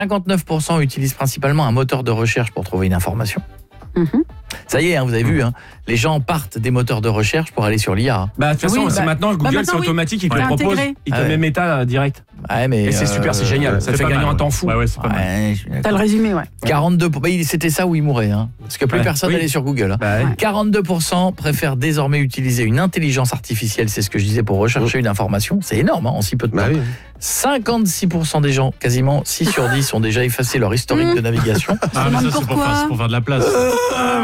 59% utilisent principalement un moteur de recherche pour trouver une information. Ça y est, vous avez vu, les gens partent des moteurs de recherche pour aller sur l'IA. De toute façon, maintenant, Google, c'est automatique, il te le propose. Il te met méta direct. Et c'est super, c'est génial. Ça te fait gagner un temps fou. C'est pas mal. T'as le résumé, 42 c'était ça où il mourait, parce que plus personne n'allait sur Google. 42% préfèrent désormais utiliser une intelligence artificielle, c'est ce que je disais, pour rechercher une information. C'est énorme, en si peu de temps. 56% des gens, quasiment 6 sur 10, ont déjà effacé leur historique de navigation. Mais ça, c'est pour faire de la place.